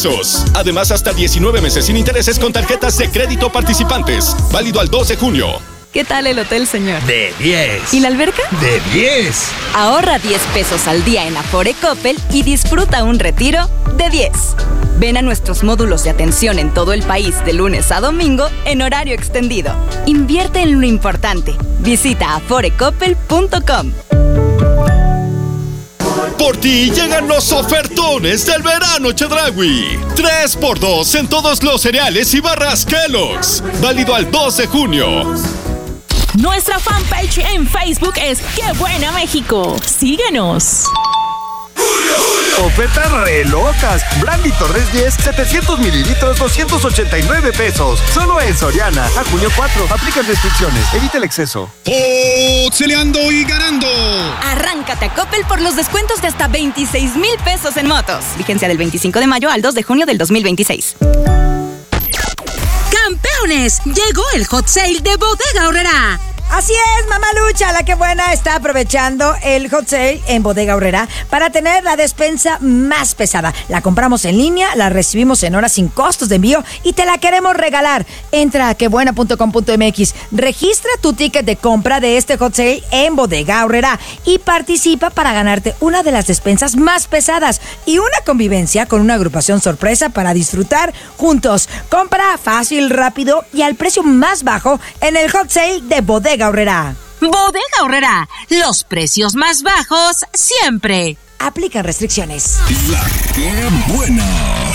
Además, hasta 19 meses sin intereses con tarjetas de crédito participantes. Válido al 2 de junio. ¿Qué tal el hotel, señor? De 10. ¿Y la alberca? De 10. Ahorra 10 pesos al día en Afore Coppel y disfruta un retiro de 10. Ven a nuestros módulos de atención en todo el país de lunes a domingo en horario extendido. Invierte en lo importante. Visita aforecoppel.com. Por ti llegan los ofertones del verano Chedraui. 3x2 en todos los cereales y barras Kellogg's. Válido al 2 de junio. Nuestra fanpage en Facebook es ¡Qué Buena México! ¡Síguenos! Ofertas re locas. Brandy Torres 10, 700 mililitros, 289 pesos. Solo en Soriana. A junio 4. Aplican restricciones. Evita el exceso. ¡Celeando y ganando! Arráncate a Coppel por los descuentos de hasta 26,000 pesos en motos. Vigencia del 25 de mayo al 2 de junio del 2026. ¡Campeones! Llegó el hot sale de Bodega Aurrerá. Así es, Mamalucha, la que buena está aprovechando el hot sale en Bodega Aurrerá para tener la despensa más pesada. La compramos en línea, la recibimos en horas sin costos de envío y te la queremos regalar. Entra a quebuena.com.mx, registra tu ticket de compra de este hot sale en Bodega Aurrerá y participa para ganarte una de las despensas más pesadas y una convivencia con una agrupación sorpresa para disfrutar juntos. Compra fácil, rápido y al precio más bajo en el hot sale de Bodega Aurrerá. Bodega Aurrerá, los precios más bajos siempre. Aplican restricciones. La que buena.